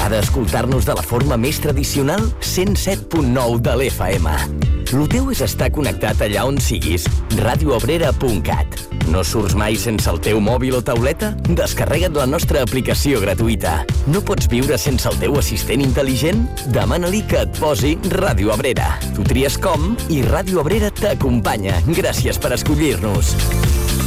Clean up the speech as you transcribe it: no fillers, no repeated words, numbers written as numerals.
T'agrada escoltar-nos de la forma més tradicional? 107.9 de l'FM. Lo teu és estar connectat allà on siguis. Radioobrera.cat. No surts mai sense el teu mòbil o tauleta? Descarrega't la nostra aplicació gratuïta. No pots viure sense el teu assistent intel·ligent? Demana-li que et posi Ràdio Abrera. Tu tries com i Ràdio Abrera t'acompanya. Gràcies per escollir-nos.